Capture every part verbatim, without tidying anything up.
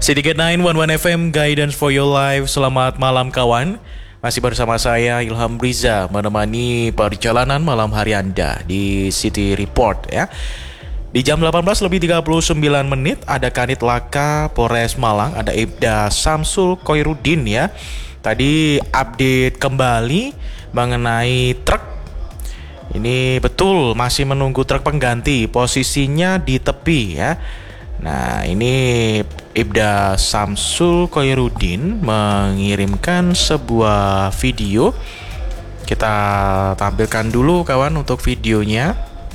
City Gate sembilan satu satu F M, Guidance for Your Life. Selamat malam kawan. Masih bersama saya Ilham Riza menemani perjalanan malam hari Anda di City Report ya. Di jam delapan belas lebih tiga puluh sembilan menit ada Kanit Laka Polres Malang, ada Ibda Samsul Koirudin ya. Tadi update kembali mengenai truk. Ini betul masih menunggu truk pengganti, posisinya di tepi ya. Nah, ini Ibda Samsul Koirudin mengirimkan sebuah video. Kita tampilkan dulu kawan untuk videonya.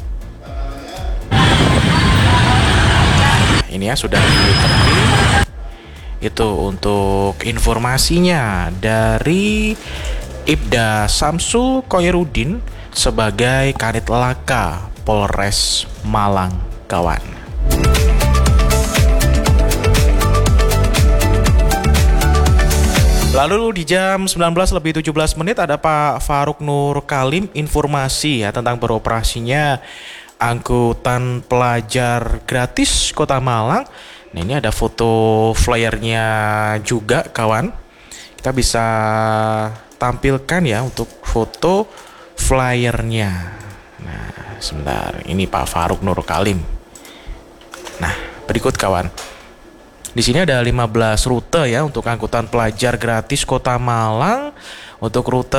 Ini ya sudah di tepi. Itu untuk informasinya dari Ibda Samsul Koirudin sebagai Kanit Laka Polres Malang kawan. Lalu di jam sembilan belas lebih tujuh belas menit ada Pak Faruk Nur Kalim informasi ya tentang beroperasinya angkutan pelajar gratis Kota Malang. Nah, ini ada foto flyernya juga kawan. Kita bisa tampilkan ya untuk foto flyernya. Nah, sebentar. Ini Pak Faruk Nur Kalim. Nah, berikut kawan. Di sini ada lima belas rute ya untuk angkutan pelajar gratis Kota Malang. Untuk rute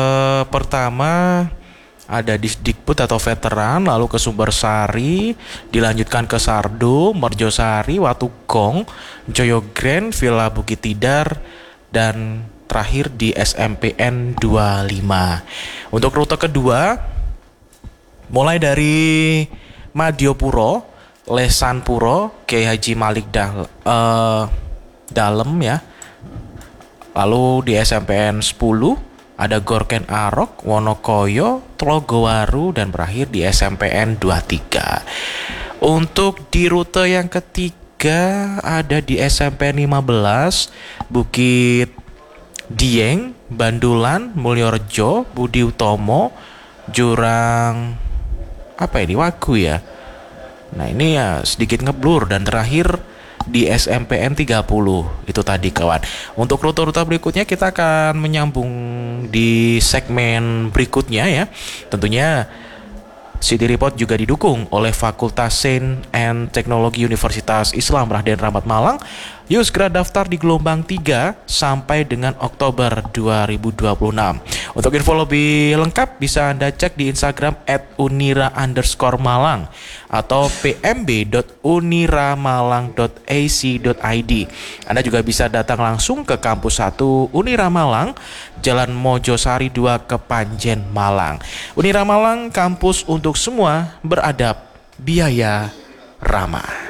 pertama ada di Dikbud atau veteran, lalu ke Sumbersari, dilanjutkan ke Sardo, Merjosari, Watugong, Joyogren, Villa Bukit Tidar, dan terakhir di S M P N dua puluh lima. Untuk rute kedua mulai dari Madiopuro, Lesanpuro, Kiai Haji Malik Dah, uh, Dalem ya. Lalu di S M P N sepuluh ada Gorken Arok, Wonokoyo, Trogowaru, dan berakhir di S M P N dua puluh tiga. Untuk di rute yang ketiga ada di S M P N lima belas, Bukit Dieng, Bandulan, Mulyorejo, Budi Utomo, Jurang apa ini Wagu ya. Nah, ini ya sedikit ngeblur, dan terakhir di S M P N tiga puluh. Itu tadi kawan. Untuk rute-rute berikutnya kita akan menyambung di segmen berikutnya ya. Tentunya City Report juga didukung oleh Fakultas Sains and Teknologi Universitas Islam Raden Rahmat Malang. Yuk segera daftar di gelombang tiga sampai dengan Oktober dua ribu dua puluh enam. Untuk info lebih lengkap bisa Anda cek di Instagram at unira underscore malang atau p m b dot uniramalang dot a c dot i d. Anda juga bisa datang langsung ke kampus satu Unira Malang, Jalan Mojosari dua, Kepanjen, Malang. Unira Malang, kampus untuk semua, beradab, biaya ramah.